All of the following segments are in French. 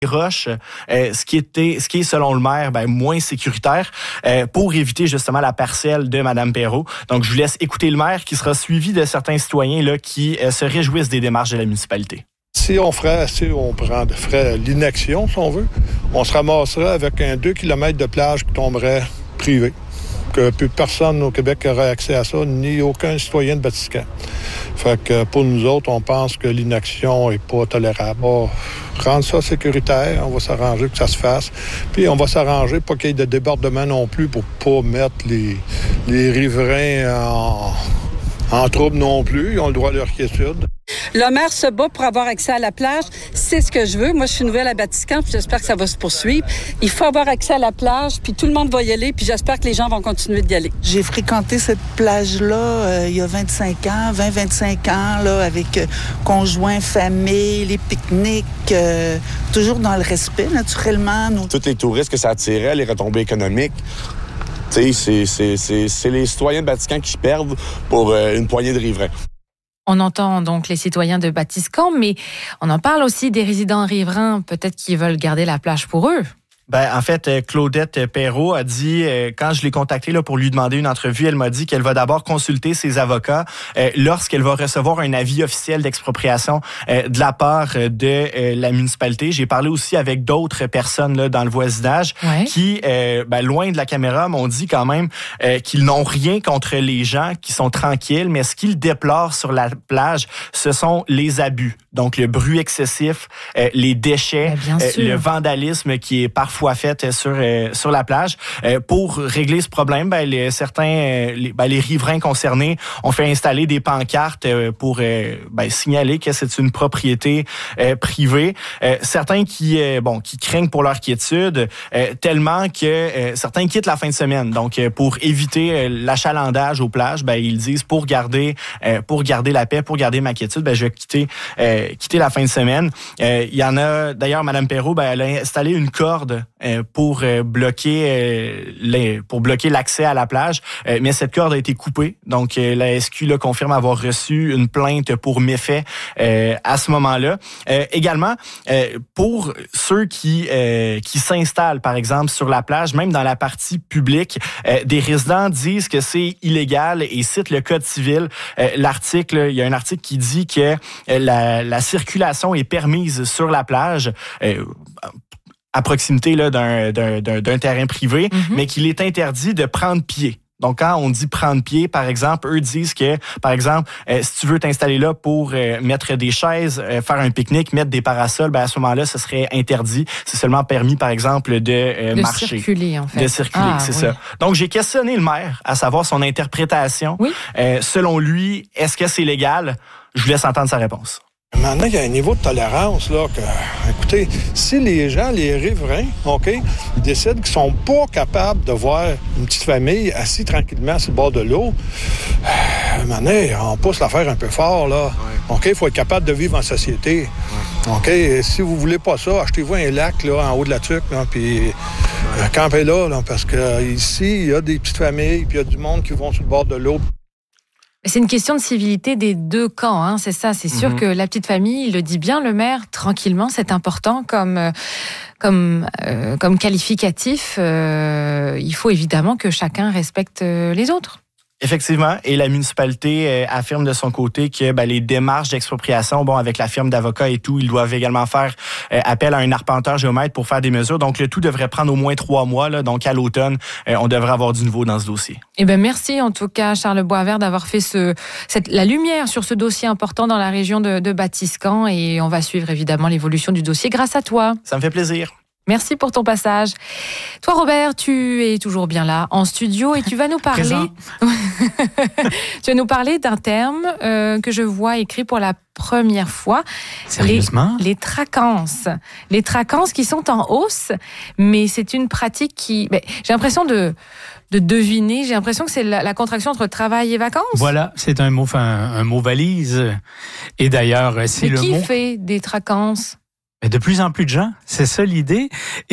roches, ce qui est selon le maire moins sécuritaire pour éviter justement la parcelle de Mme Perrault. Donc je vous laisse écouter le maire qui sera suivi de certains citoyens là qui se réjouissent des démarches de la municipalité. Si on ferait l'inaction, si on veut, on se ramasserait avec un 2 km de plage qui tomberait privé. Que plus personne au Québec aurait accès à ça, ni aucun citoyen de Batiscan. Fait que pour nous autres, on pense que l'inaction est pas tolérable. On va rendre ça sécuritaire, on va s'arranger que ça se fasse. Puis on va s'arranger pas qu'il y ait de débordement non plus pour pas mettre les riverains en trouble non plus. Ils ont le droit à leur quiétude. Le maire se bat pour avoir accès à la plage. C'est ce que je veux. Moi, je suis nouvelle à Batiscan, puis j'espère que ça va se poursuivre. Il faut avoir accès à la plage, puis tout le monde va y aller, puis j'espère que les gens vont continuer d'y aller. J'ai fréquenté cette plage-là il y a 25 ans, là, avec conjoints, famille, les pique-niques, toujours dans le respect, naturellement. Tous les touristes que ça attirait, les retombées économiques, c'est les citoyens de Batiscan qui perdent pour une poignée de riverains. On entend donc les citoyens de Batiscan, mais on en parle aussi des résidents riverains, peut-être qu'ils veulent garder la plage pour eux. En fait, Claudette Perrault a dit, quand je l'ai contactée là, pour lui demander une entrevue, elle m'a dit qu'elle va d'abord consulter ses avocats lorsqu'elle va recevoir un avis officiel d'expropriation de la part de la municipalité. J'ai parlé aussi avec d'autres personnes là, dans le voisinage qui, loin de la caméra, m'ont dit quand même qu'ils n'ont rien contre les gens qui sont tranquilles, mais ce qu'ils déplorent sur la plage, ce sont les abus. Donc, le bruit excessif, les déchets, le vandalisme qui est parfois fait sur la plage. Pour régler ce problème, les riverains concernés ont fait installer des pancartes pour signaler que c'est une propriété privée. Certains qui craignent pour leur quiétude, tellement que certains quittent la fin de semaine. Donc, pour éviter l'achalandage aux plages, ils disent pour garder la paix, pour garder ma quiétude, je vais quitter la fin de semaine. Il y en a, d'ailleurs, Mme Perrault, elle a installé une corde pour bloquer l'accès à la plage, mais cette corde a été coupée. Donc la SQ là, confirme avoir reçu une plainte pour méfait à ce moment-là. Également, pour ceux qui s'installent, par exemple, sur la plage, même dans la partie publique, des résidents disent que c'est illégal et citent le Code civil. Il y a un article qui dit que la circulation est permise sur la plage à proximité là, d'un terrain privé, mais qu'il est interdit de prendre pied. Donc, quand on dit prendre pied, par exemple, eux disent que, par exemple, si tu veux t'installer là pour mettre des chaises, faire un pique-nique, mettre des parasols, à ce moment-là, ce serait interdit. C'est seulement permis, par exemple, de marcher. De circuler, en fait. De circuler, c'est ça. Donc, j'ai questionné le maire à savoir son interprétation. Oui. Selon lui, est-ce que c'est légal? Je vous laisse entendre sa réponse. Maintenant, il y a un niveau de tolérance, là, que, écoutez, si les gens, les riverains, ils décident qu'ils sont pas capables de voir une petite famille assise tranquillement sur le bord de l'eau, maintenant, on pousse l'affaire un peu fort, là. Il faut être capable de vivre en société. Et si vous voulez pas ça, achetez-vous un lac, là, en haut de la tuque, puis campez là, parce que ici, il y a des petites familles, puis il y a du monde qui vont sur le bord de l'eau. C'est une question de civilité des deux camps, c'est ça. C'est sûr que la petite famille, il le dit bien, le maire, tranquillement, c'est important comme qualificatif. Il faut évidemment que chacun respecte les autres. Effectivement, et la municipalité affirme de son côté que les démarches d'expropriation, avec la firme d'avocats et tout, ils doivent également faire appel à un arpenteur géomètre pour faire des mesures. Donc, le tout devrait prendre au moins 3 mois. Là, donc, à l'automne, on devrait avoir du nouveau dans ce dossier. Merci en tout cas, Charles Boisvert, d'avoir fait la lumière sur ce dossier important dans la région de Batiscan. Et on va suivre évidemment l'évolution du dossier grâce à toi. Ça me fait plaisir. Merci pour ton passage. Toi, Robert, tu es toujours bien là, en studio, et tu vas nous parler... tu vas nous parler d'un terme que je vois écrit pour la première fois. Sérieusement? Les traquances. Les traquances qui sont en hausse, mais c'est une pratique qui... j'ai l'impression de deviner, j'ai l'impression que c'est la contraction entre travail et vacances. Voilà, c'est un mot valise. Et d'ailleurs, c'est le mot... Mais qui fait des traquances? Mais de plus en plus de gens, c'est ça l'idée.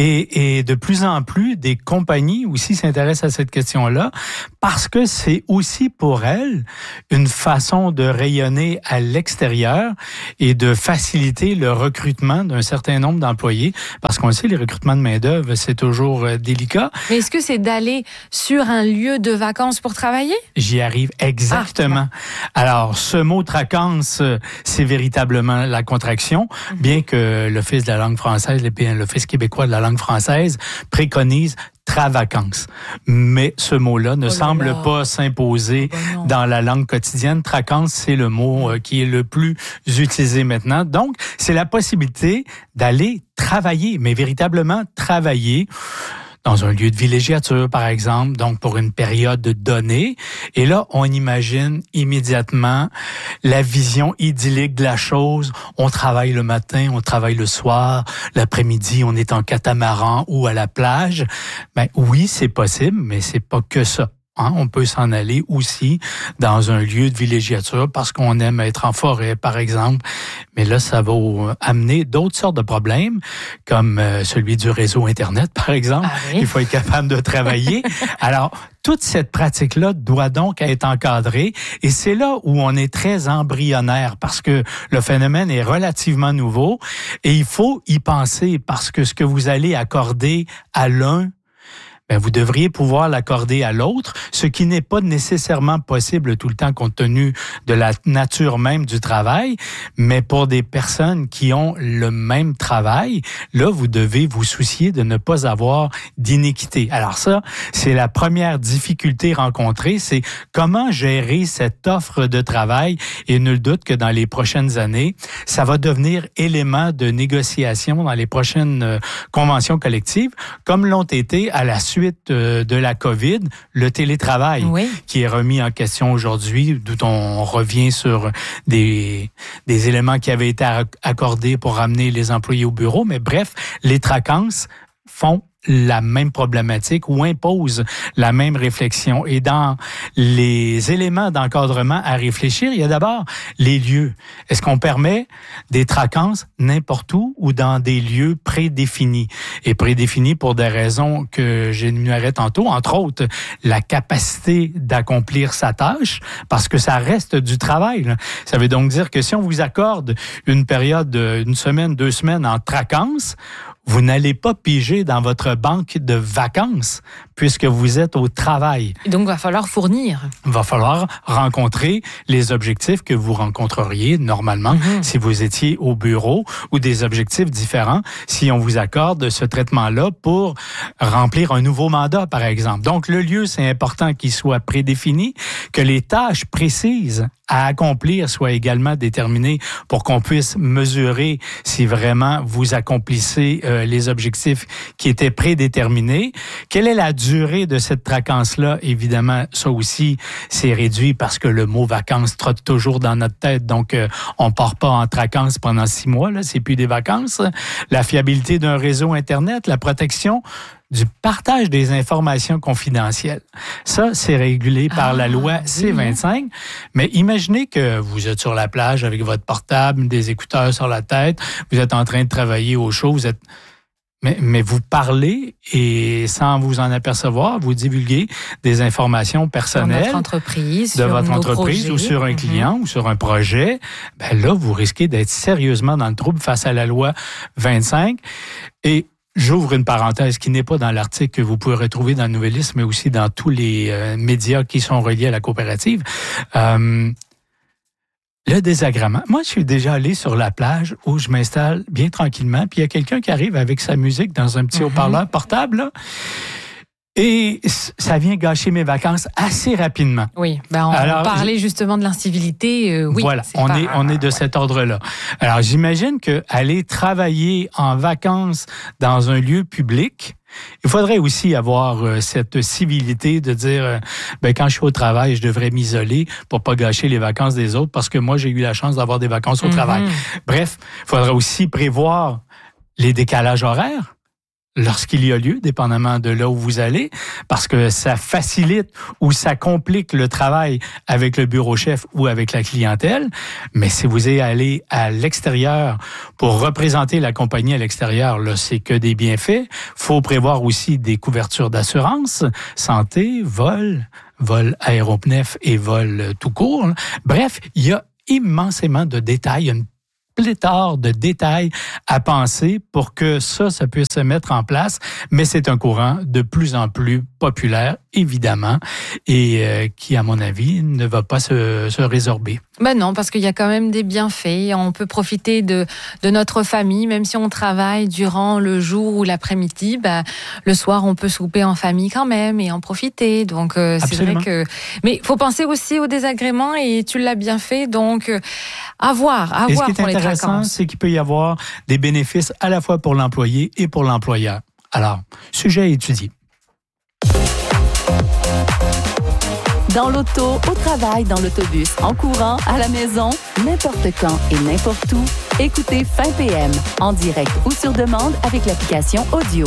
Et de plus en plus, des compagnies aussi s'intéressent à cette question-là parce que c'est aussi pour elles une façon de rayonner à l'extérieur et de faciliter le recrutement d'un certain nombre d'employés. Parce qu'on le sait, les recrutements de main-d'œuvre, c'est toujours délicat. Mais est-ce que c'est d'aller sur un lieu de vacances pour travailler? J'y arrive exactement. Alors, ce mot traquance, c'est véritablement la contraction, bien que l'Office de la langue française, l'Office québécois de la langue française préconise travacances. Mais ce mot-là ne semble pas s'imposer dans la langue quotidienne. Traquance, c'est le mot qui est le plus utilisé maintenant. Donc, c'est la possibilité d'aller travailler, mais véritablement travailler dans un lieu de villégiature, par exemple, donc pour une période donnée. Et là, on imagine immédiatement la vision idyllique de la chose. On travaille le matin, on travaille le soir, l'après-midi, on est en catamaran ou à la plage. Ben oui, c'est possible, mais c'est pas que ça. On peut s'en aller aussi dans un lieu de villégiature parce qu'on aime être en forêt, par exemple. Mais là, ça va amener d'autres sortes de problèmes, comme celui du réseau Internet, par exemple. Ah oui? Il faut être capable de travailler. Alors, toute cette pratique-là doit donc être encadrée. Et c'est là où on est très embryonnaire parce que le phénomène est relativement nouveau et il faut y penser parce que ce que vous allez accorder à l'un, ben vous devriez pouvoir l'accorder à l'autre, ce qui n'est pas nécessairement possible tout le temps compte tenu de la nature même du travail, mais pour des personnes qui ont le même travail, là, vous devez vous soucier de ne pas avoir d'inéquité. Alors ça, c'est la première difficulté rencontrée, c'est comment gérer cette offre de travail et nul doute que dans les prochaines années, ça va devenir élément de négociation dans les prochaines conventions collectives, comme l'ont été à la suite de la COVID, le télétravail, qui est remis en question aujourd'hui, d'où on revient sur des éléments qui avaient été accordés pour ramener les employés au bureau. Mais bref, les traquances font la même problématique ou impose la même réflexion. Et dans les éléments d'encadrement à réfléchir, il y a d'abord les lieux. Est-ce qu'on permet des traquances n'importe où ou dans des lieux prédéfinis? Et prédéfinis pour des raisons que j'énumérais tantôt, entre autres, la capacité d'accomplir sa tâche, parce que ça reste du travail, là. Ça veut donc dire que si on vous accorde une période d'une semaine, 2 semaines en traquances, vous n'allez pas piger dans votre banque de vacances puisque vous êtes au travail. Et donc, il va falloir fournir. Il va falloir rencontrer les objectifs que vous rencontreriez normalement si vous étiez au bureau ou des objectifs différents si on vous accorde ce traitement-là pour remplir un nouveau mandat, par exemple. Donc, le lieu, c'est important qu'il soit prédéfini, que les tâches précises à accomplir soient également déterminées pour qu'on puisse mesurer si vraiment vous accomplissez les objectifs qui étaient prédéterminés. Quelle est la durée de cette vacance-là? Évidemment, ça aussi, c'est réduit parce que le mot vacances trotte toujours dans notre tête. Donc, on part pas en vacances pendant 6 mois, là, c'est plus des vacances. La fiabilité d'un réseau Internet, la protection du partage des informations confidentielles. Ça, c'est régulé par la loi C-25. Mais imaginez que vous êtes sur la plage avec votre portable, des écouteurs sur la tête, vous êtes en train de travailler au chaud, vous êtes... Mais vous parlez et sans vous en apercevoir, vous divulguez des informations personnelles de votre entreprise ou sur un client ou sur un projet. Ben là, vous risquez d'être sérieusement dans le trouble face à la loi 25. Et j'ouvre une parenthèse qui n'est pas dans l'article que vous pouvez retrouver dans le Nouvelliste, mais aussi dans tous les médias qui sont reliés à la coopérative. Le désagrément. Moi, je suis déjà allé sur la plage où je m'installe bien tranquillement, puis il y a quelqu'un qui arrive avec sa musique dans un petit haut-parleur portable, là, et ça vient gâcher mes vacances assez rapidement. Oui, ben on parlait justement de l'incivilité. Oui, voilà, on est de cet ordre-là. Alors, j'imagine que aller travailler en vacances dans un lieu public, il faudrait aussi avoir cette civilité de dire quand je suis au travail, je devrais m'isoler pour pas gâcher les vacances des autres parce que moi, j'ai eu la chance d'avoir des vacances au travail. Bref, il faudrait aussi prévoir les décalages horaires. lorsqu'il y a lieu, dépendamment de là où vous allez, parce que ça facilite ou ça complique le travail avec le bureau chef ou avec la clientèle. Mais si vous allez à l'extérieur pour représenter la compagnie à l'extérieur, là, c'est que des bienfaits. Faut prévoir aussi des couvertures d'assurance, santé, vol aéropnef et vol tout court. Bref, il y a immensément de détails, une pléthore de détails à penser pour que ça puisse se mettre en place. Mais c'est un courant de plus en plus populaire, évidemment, et qui, à mon avis, ne va pas se résorber. Ben non, parce qu'il y a quand même des bienfaits. On peut profiter de notre famille, même si on travaille durant le jour ou l'après-midi. Le soir, on peut souper en famille quand même et en profiter. Donc, c'est vrai que... Mais il faut penser aussi aux désagréments et tu l'as bien fait. Donc, à voir pour les vacances. Et ce qui est intéressant, c'est qu'il peut y avoir des bénéfices à la fois pour l'employé et pour l'employeur. Alors, sujet à étudier. Dans l'auto, au travail, dans l'autobus, en courant, à la maison, n'importe quand et n'importe où, écoutez Fin PM, en direct ou sur demande avec l'application Audio.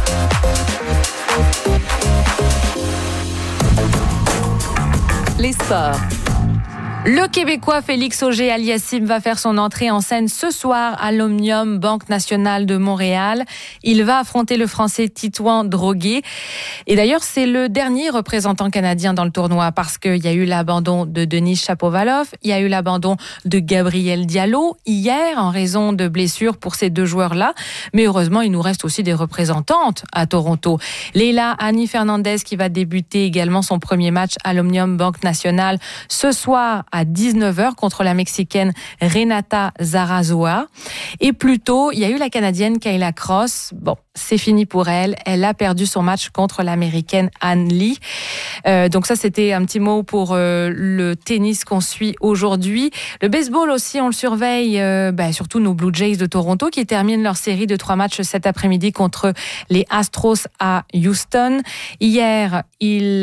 Les sports. Le Québécois Félix Auger-Aliassime va faire son entrée en scène ce soir à l'Omnium Banque Nationale de Montréal. Il va affronter le Français Titouan Droguet. Et d'ailleurs, c'est le dernier représentant canadien dans le tournoi parce qu'il y a eu l'abandon de Denis Shapovalov, il y a eu l'abandon de Gabriel Diallo hier en raison de blessures pour ces deux joueurs-là. Mais heureusement, il nous reste aussi des représentantes à Toronto. Leila Annie Fernandez qui va débuter également son premier match à l'Omnium Banque Nationale ce soir à 19h contre la Mexicaine Renata Zarazoa. Et plus tôt, il y a eu la Canadienne Kayla Cross. Bon, c'est fini pour elle. Elle a perdu son match contre l'Américaine Ann Lee. Donc ça, c'était un petit mot pour le tennis qu'on suit aujourd'hui. Le baseball aussi, on le surveille, surtout nos Blue Jays de Toronto qui terminent leur série de 3 matchs cet après-midi contre les Astros à Houston. Hier, les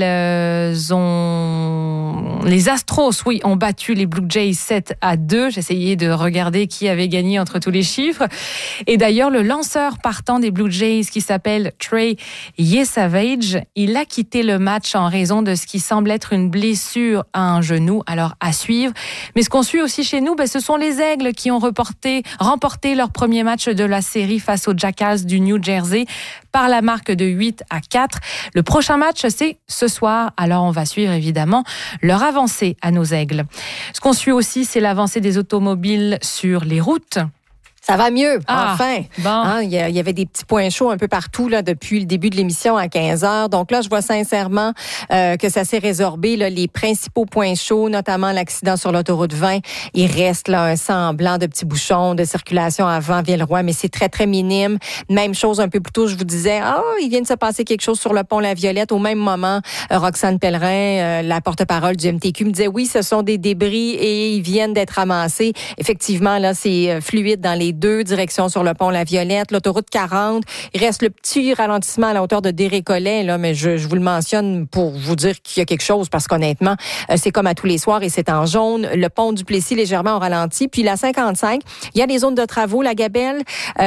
Astros, ont battu les Blue Jays 7-2. J'essayais de regarder qui avait gagné entre tous les chiffres. Et d'ailleurs, le lanceur partant des Blue Jays, qui s'appelle Trey Yesavage, il a quitté le match en raison de ce qui semble être une blessure à un genou. Alors, à suivre. Mais ce qu'on suit aussi chez nous, ce sont les Aigles qui ont remporté leur premier match de la série face aux Jackals du New Jersey par la marque de 8-4. Le prochain match, c'est ce soir. Alors, on va suivre évidemment leur avancée à nos Aigles. Ce qu'on suit aussi, c'est l'avancée des automobiles sur les routes. Ça va mieux, enfin. Bon. Il y avait des petits points chauds un peu partout là depuis le début de l'émission à 15h. Donc là, je vois sincèrement que ça s'est résorbé. Là, les principaux points chauds, notamment l'accident sur l'autoroute 20, il reste là un semblant de petits bouchons de circulation avant Villeroy, mais c'est très, très minime. Même chose un peu plus tôt, je vous disais, il vient de se passer quelque chose sur le pont La Violette. Au même moment, Roxane Pellerin, la porte-parole du MTQ, me disait, oui, ce sont des débris et ils viennent d'être amassés. Effectivement, là, c'est fluide dans les deux directions sur le pont La Violette. L'autoroute 40, il reste le petit ralentissement à la hauteur de Desrécollets, là, mais je vous le mentionne pour vous dire qu'il y a quelque chose, parce qu'honnêtement, c'est comme à tous les soirs et c'est en jaune. Le pont du Plessis légèrement au ralenti. Puis la 55, il y a des zones de travaux. La Gabelle,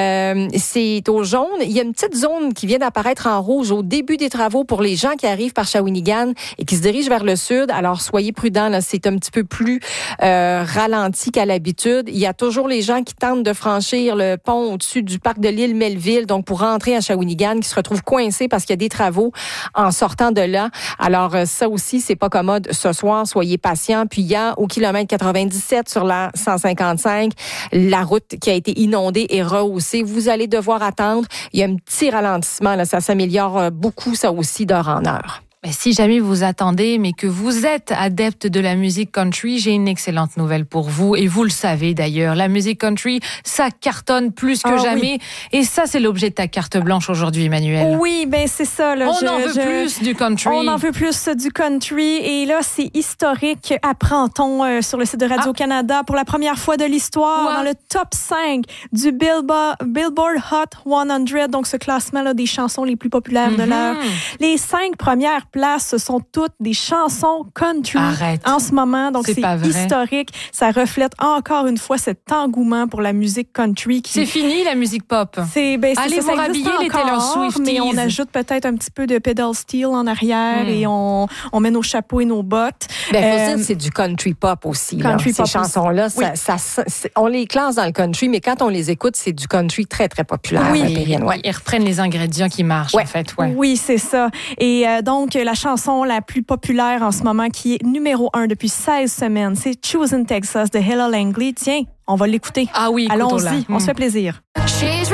c'est au jaune. Il y a une petite zone qui vient d'apparaître en rouge au début des travaux pour les gens qui arrivent par Shawinigan et qui se dirigent vers le sud. Alors, soyez prudents, là, c'est un petit peu plus ralenti qu'à l'habitude. Il y a toujours les gens qui tentent de franchir le pont au-dessus du parc de l'île Melville, donc pour rentrer à Shawinigan, qui se retrouvent coincés parce qu'il y a des travaux en sortant de là. Alors, ça aussi, c'est pas commode ce soir. Soyez patients. Puis, il y a au kilomètre 97 sur la 155, la route qui a été inondée et rehaussée. Vous allez devoir attendre. Il y a un petit ralentissement, là. Ça s'améliore beaucoup, ça aussi, d'heure en heure. Mais si jamais vous attendez, mais que vous êtes adepte de la musique country, j'ai une excellente nouvelle pour vous. Et vous le savez d'ailleurs, la musique country, ça cartonne plus que jamais. Oui. Et ça, c'est l'objet de ta carte blanche aujourd'hui, Emmanuel. Oui, c'est ça. Là, on en veut plus du country. On en veut plus du country. Et là, c'est historique. Apprend-on sur le site de Radio-Canada pour la première fois de l'histoire dans le top 5 du Billboard Hot 100. Donc, ce classement là des chansons les plus populaires de l'heure. Les 5 premières place, ce sont toutes des chansons country en ce moment. Donc, c'est historique. Ça reflète encore une fois cet engouement pour la musique country. C'est fini, la musique pop. Allez vous rhabiller les Taylor Swifties. Mais on ajoute peut-être un petit peu de pedal steel en arrière et on met nos chapeaux et nos bottes. Faut dire que c'est du country pop aussi. Ces chansons-là, on les classe dans le country, mais quand on les écoute, c'est du country très, très populaire. Oui, ils reprennent les ingrédients qui marchent, en fait. Ouais. Oui, c'est ça. Et donc, la chanson la plus populaire en ce moment, qui est numéro 1 depuis 16 semaines, c'est Choosing Texas de Hilla Langley. Tiens, on va l'écouter. Ah oui, allons-y, on se fait plaisir.